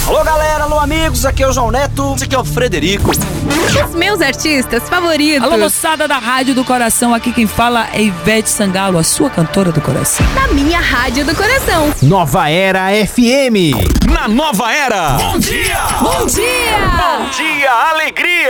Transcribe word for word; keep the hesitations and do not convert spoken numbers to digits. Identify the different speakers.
Speaker 1: Alô, galera, alô, amigos, aqui é o João Neto, esse aqui é o Frederico.
Speaker 2: Os meus artistas favoritos.
Speaker 3: Alô, moçada da Rádio do Coração, aqui quem fala é Ivete Sangalo, a sua cantora do coração.
Speaker 2: Na minha Rádio do Coração.
Speaker 4: Nova Era F M.
Speaker 5: Na Nova Era. Bom dia!
Speaker 2: Bom dia!
Speaker 5: Bom dia, alegria!